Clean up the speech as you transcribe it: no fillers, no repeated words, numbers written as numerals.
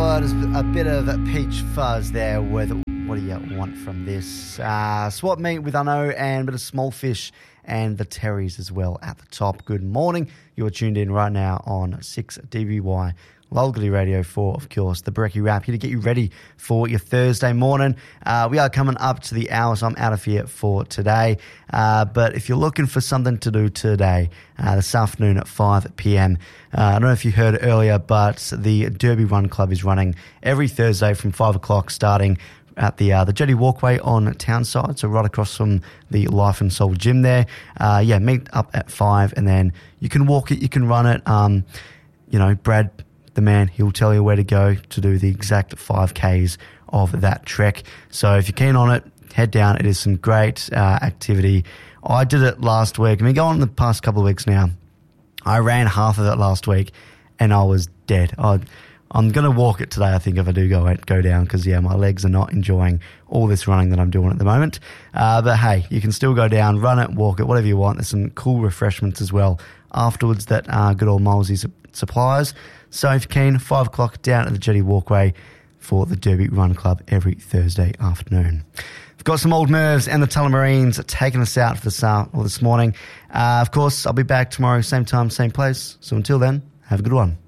was a bit of peach fuzz there with What Do You Want From This? Swap meet with Uno and a bit of small fish and the Terrys as well at the top. Good morning. You're tuned in right now on 6DBY. Lulgally Radio 4, of course, the Brekkie Wrap, here to get you ready for your Thursday morning. We are coming up to the hour, so I'm out of here for today. But if you're looking for something to do today, this afternoon at 5 p.m, I don't know if you heard earlier, but the Derby Run Club is running every Thursday from 5 o'clock, starting at the Jetty Walkway on Townside, so right across from the Life and Soul gym there. Meet up at 5, and then you can walk it, you can run it. Brad, the man, he'll tell you where to go to do the exact 5Ks of that trek. So if you're keen on it, head down. It is some great activity. I did it last week. I've been going the past couple of weeks now. I ran half of it last week, and I was dead. I'm going to walk it today, I think, if I do go down, because, my legs are not enjoying all this running that I'm doing at the moment. But, hey, you can still go down, run it, walk it, whatever you want. There's some cool refreshments as well afterwards that good old Molesey supplies. So if you're keen, 5 o'clock down at the Jetty Walkway for the Derby Run Club every Thursday afternoon. We've got some old Mervs and the Tullamarines taking us out for this morning. Of course, I'll be back tomorrow, same time, same place. So until then, have a good one.